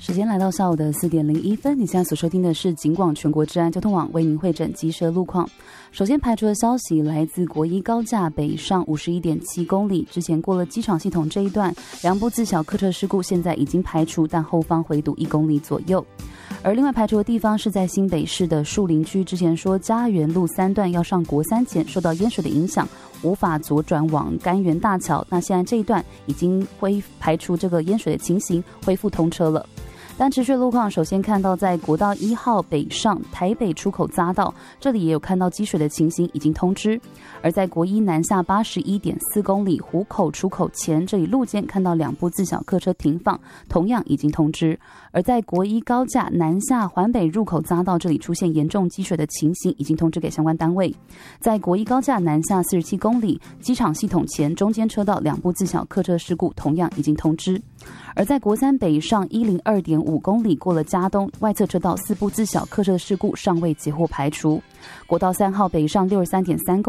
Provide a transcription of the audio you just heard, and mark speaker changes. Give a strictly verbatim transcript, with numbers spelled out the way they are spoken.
Speaker 1: 时间来到下午的四点零一分，你现在所收听的是警广全国治安交通网为您汇整机车路况。首先排除的消息来自国一高架北上五十一点七公里，之前过了机场系统这一段，两部自小客车事故现在已经排除，但后方回堵一公里左右。而另外排除的地方是在新北市的树林区，之前说嘉园路三段要上国三前受到淹水的影响，无法左转往甘源大桥，那现在这一段已经恢排除这个淹水的情形，恢复通车了。但持续路况，首先看到在国道一号北上台北出口匝道，这里也有看到积水的情形，已经通知。而在国一南下八十一点四公里湖口出口前，这里路肩看到两部自小客车停放，同样已经通知。而在国一高架南下环北入口匝道，这里出现严重积水的情形，已经通知给相关单位。在国一高架南下四十七公里机场系统前中间车道两部自小客车事故，同样已经通知。而在国三北上一零二点五公里过了嘉东外侧车道四部自小客车事故尚未截获排除。国道三号北上六十三点三公里